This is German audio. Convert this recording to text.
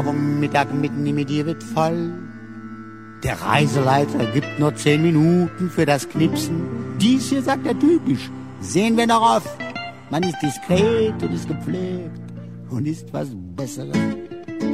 Am Mittag mitten im Medier wird voll. Der Reiseleiter gibt nur 10 Minuten für das Knipsen. Dies hier, sagt er typisch, sehen wir noch auf. Man ist diskret und ist gepflegt und ist was Besseres.